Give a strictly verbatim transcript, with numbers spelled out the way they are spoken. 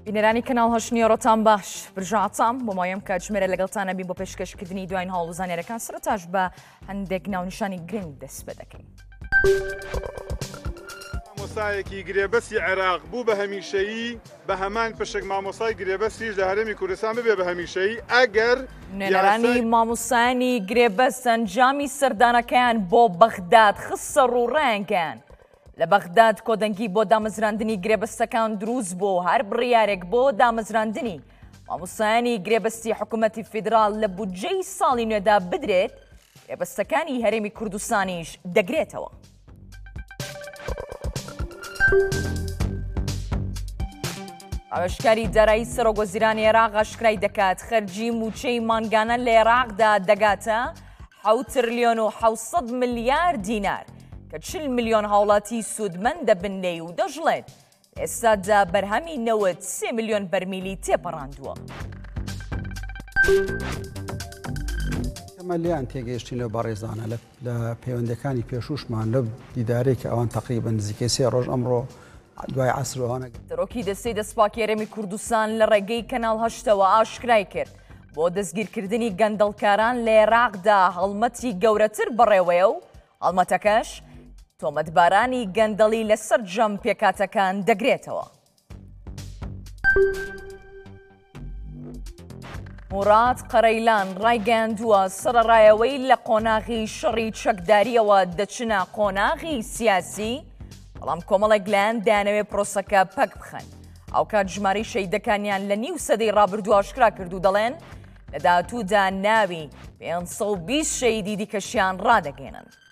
بینەرانی کەناڵ هەشنیۆڕەتان باش برژاتام بۆ مایم کە ژمێرە لەگەڵتانە بین بۆ پێشکەشکردنی دوایین هەوڵ و زانیاریەکان سەرەتاش بە هەندێک ناونیشانی گرنگ دەست پێ دەکەین. مامۆستایەکی گرێبەسی عێراق بوو بە هەمیشەیی بە هەمان پشک مامۆستای گرێبەسیش لە هەرێمی کوردستان ببێ بە هەمیشەیی ئەگەر نێنەرانی مامۆستایانی گرێبەست ئەنجامی سەردانەکەیان بۆ بەغداد خستە ڕووڕایانکەیان. لە بەغداد کۆدەنگی بۆ دامەزراندنی گرێبەستەکان دروست بوو هەر بڕیارێک بۆ دامەزراندنی مامۆستایانی گرێبەستی حکوومەتی فیدرال لە بودجەی ساڵی نوێدا بدرێت گرێبەستەکانی هەرێمی کوردستانیش دەگرێتەوە. ئاوێژکاری دارایی سەرۆکوەزیرانی عێراق ئاشکرای دەکات خەرجی موچەی مانگانە لە عێراقدا دەگاتە حەوت تریلیۆن و حەوسەد ملیار دینار کە چل ملیۆن هاوڵاتی سوودمەند دەبن لێی و دەژڵێت ئێستادا بەرهەمی نەوەت سێ ملیۆن بەرمیلی تێپەڕاندووە. ئەمە لیان تێگەیشتین لە بەڕێزانە لە پەیوەندەکانی پێشوشمان لە دیدارێک کە ئەوان تەقریبەن نزیکەی سێ ڕۆژ ئەمڕۆ دوای عەسرەوانە دەرۆکی دەستەی دەستپاکی هەرێمی کوردستان لە ڕێگەی کەناڵ هەشتەوە ئاشکرای کرد بۆ دەستگیرکردنی گەندەڵکاران لە عێراقدا هەڵمەتی گەورەتر بەڕێوەیە و هەڵمەتەکەش تۆمەتبارانی گەندەڵی لەسەر جەم پێکاتەکان دەگرێتەوە. موراد قەرەیلان ڕایگەیاندووە سەرەڕایەوەی لە قۆناغی شەڕی چەکداریەوە دەچنە قۆناغی سیاسی، بەڵام کۆمەڵێک لایەن دەیانەوێت پرۆسەکە پەک بخەن. ئەو کات ژمارەی شەیدەکانیان لە نیو سەدەی ڕابردوو ئاشکرا کرد و دەڵێن لە داهاتوودا ناوی پێنج سەد و بیست شەیدی دیکەشیان ڕادەگەێنن.